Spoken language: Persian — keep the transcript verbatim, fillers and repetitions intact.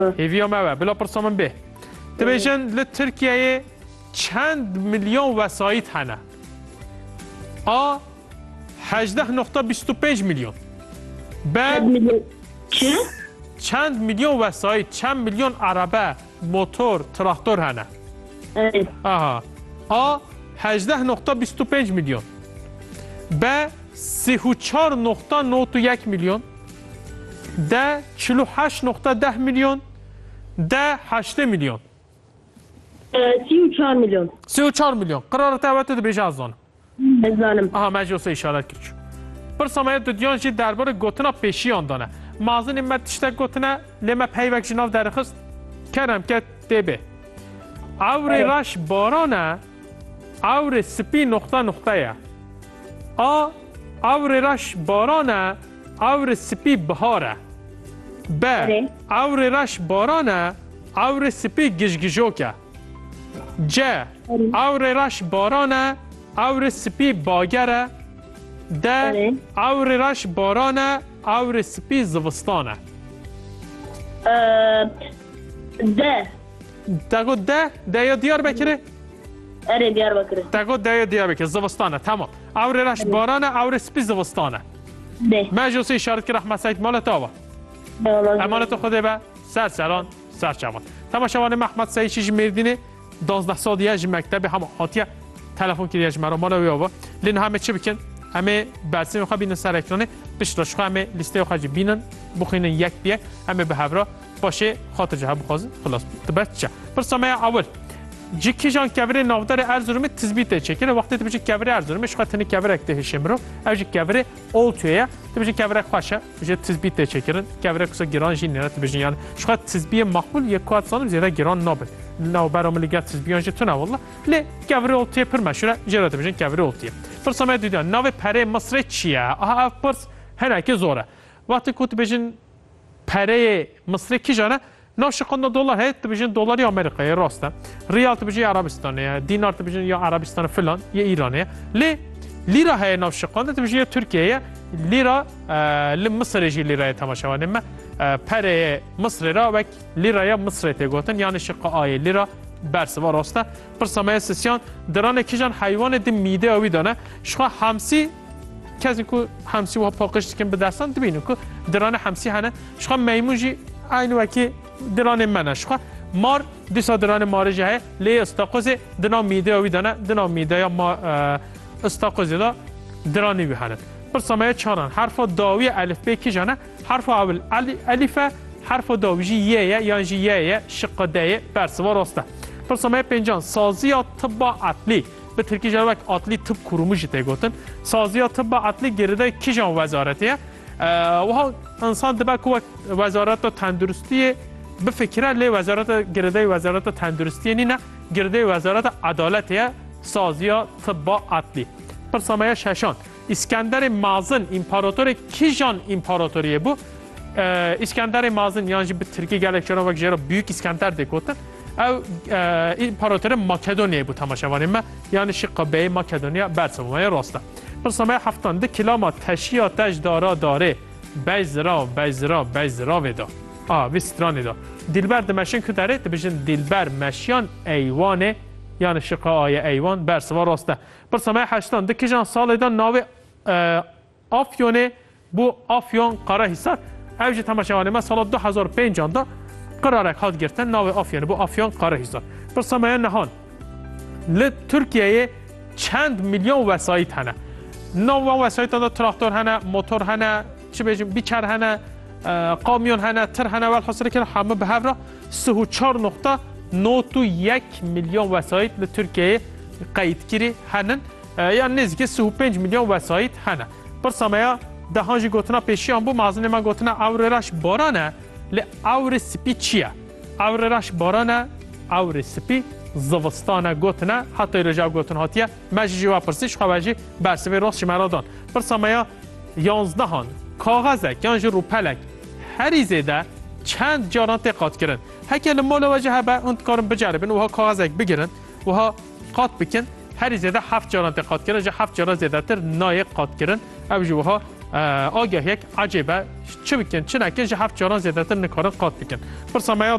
هیویا ما بلا پرسامن به تبیشن لترکیه چند میلیون وسایت هنه آ هجده نقطه بیست و پنج میلیون ب چه؟ چند میلیون وسایت چند میلیون عربه موتور تراکتور هنه Evet. آها آ هجده نقطه بیست و پنج میلیون ب سی و چهار نقطه نود و یک میلیون د چهل و هشت نقطه ده میلیون د هشت میلیون سی و چهار میلیون سی و چهار میلیون قرار تابعت دو بیجه از دانم بزنم آها مجلس اشارت کرد پر سمایه دو دیان جی درباره گوتنا پیشی آن دانه مازن ما تشتک گوتنا لما پیوک جناف درخست کرم که تبه اور رش بارانه اور سپی نقطه نقطه یا آ اور رش بارانه اور سپی بهاره ب اور رش بارانه اور سپی گشگشوکه ج اور رش بارانه اور سپی باگره د اور رش بارانه اور سپی زوستانه ده تگو ده ده یا دیار بکره اره دیار بکره تگو ده یا دیار بکره زوستانه تمام اور رش بارانه اور سپی زوستانه ده مجلس اشارت که رحمت سعید مال تاوا امانت خوده به سر سران سر چوان تماشاوان محمد سعید چیز مردینه دوازده سالیه از مکتب هم حاتیه تلفن کردیش مرا مال ویاوا لین همه چی بکن همه برسی میخواه بینن سر اکرانه بشتراش خواه همه لیسته خواهی بینن بخینن یک بیه همه به هفرا باشه خاطر جه بخوازه خلاص تبت چه پر سامه اول جی کی جان کوره نافدار ارزورم تثبیت چکره وقتی تو بچه کوره ارزورم شخص تنی کوره اکته هشم رو اوجی کوره اول تویه تو بچه کوره خوشه بچه تثبیت چکرن کوره کسا گران جی نه تو بچه یعنی شخص تثبیت مقبول یک کوات سالم زیاده گران نابل نو برام لیگات تثبیتان جی تو نه والله لی کوره اول تویه پر مشوره جرات بچه کوره اول تویه پر سامه دیدن ناو پره مصر چیه آها پرس هنر که زوره وقتی کوت بچه پره مصر کی جانه ناش قند دلار هست تبیشن دلاری آمریکایی راسته ریال تبیشی عربستانه دینار تبیشن یا عربستان فلان یا ایرانه لی لیرا های ناش قند تبیشی یا ترکیه لیرا لمصر جی لیرا تماشاوانه ما پره مصر را و لیرا یا مصر تگوتن یعنی شق آیه لیرا برسوا راسته پر سمای سیان دران کیجان حیوان دی میده آوی دانه شخا همسی کسی کو همسی و پاکش کن به دستان دبینو کو دران همسی هنه شخا میمون جی aynı vaki دران منه شخوا مار دیسا دران مارج های لی استاقوز دنا میده آوی دانه دنا میده یا ما استاقوزی دا درانی بی هنه پر سمایه چاران حرف داوی الف بی کی جانه حرف اول الف حرف داوی جی یه یا جی یه شق ده برسوا راسته پر سمایه پنجان سازی طب عطلی به ترکی جواب عطلی طب کروموجی تگوتن سازی طب عطلی گرده کی جان وزارتیه و ها انسان دبا کو وزارت تندرستی به فکر لی وزارت گرده وزارت تندرستی نه گرده وزارت عدالت سازیا طب عدلی پر سمایه ششان اسکندر مازن امپراتور کیجان امپراتوریه بو اسکندر مازن یعنی به ترکی گلکشان و جرا büyük اسکندر دکوتن او امپراتور ماکدونیه بو تماشاوانه ما یعنی شق به ماکدونیا برسمایه راسته پر سمایه هفتان ده کلام تشیع تج دارا داره بیزرا بیزرا بیزرا ودا آ وسترانی دا دلبر دمشین کداره تبیشن دلبر مشیان ایوانه یعنی شقا آیه ایوان برسوا راسته پر سمایه هشتان ده کجان سال دا ناو آفیونه بو آفیون قرار حسار اوجه تماشاوانه ما سال دو هزار و پنج دا قرارک هاد گرتن ناو آفیونه بو آفیون قرار حسار پر سمایه نهان ل ترکیه چند میلیون وسایت هنه نو وسایت دا تراکتور هنه موتور هنه چه بيجي بيشار هنا قاميون هنا تر هنا والحصر كده همه به هفرا سه و چهار نقطه نود و یک میلیون وسایت لترکیه قید کری هنن يعني نزدیک سه و پنج میلیون وسایت هنه پر سمایا دهانجی گوتنا پیشی هم بو مازن ما گوتنا اورش بارانه ل اور سپی چیه اورش بارانه اور سپی زوستانه گوتنا حتی رجا گوتن هاتیه مجی و پرسیش خواجی برسوی راست شمرادان پر سمایا یازده هان کاغذک یعنی روپلک هری زده چند جاران تقاط کردن هکل مال وجه به اون کارم بجربن و ها کاغذک بگیرن و ها قاط بکن هری زده هفت جاران تقاط کردن جا هفت جاران زده تر نای قاط کردن اوجه ها آگه یک عجیبه چه بکن چه نکن جا هفت جاران زده تر نکارن قاط بکن پر سمایا